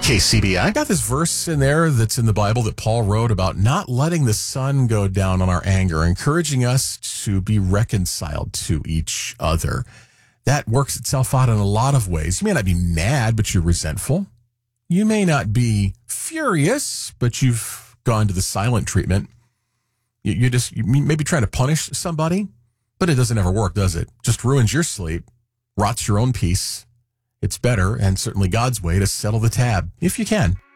KCBI. I got this verse in there that's in the Bible that Paul wrote about not letting the sun go down on our anger, encouraging us to be reconciled to each other. That works itself out in a lot of ways. You may not be mad, but you're resentful. You may not be furious, but you've gone to the silent treatment. You may be trying to punish somebody, but it doesn't ever work, does it? Just ruins your sleep, rots your own peace. It's better, and certainly God's way, to settle the tab, if you can.